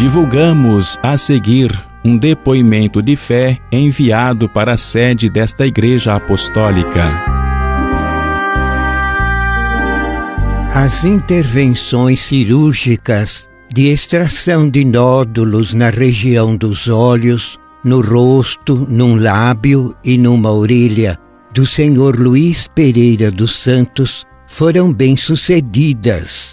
Divulgamos a seguir um depoimento de fé enviado para a sede desta Igreja Apostólica. As intervenções cirúrgicas de extração de nódulos na região dos olhos, no rosto, num lábio e numa orelha do Sr. Luiz Pereira dos Santos foram bem-sucedidas.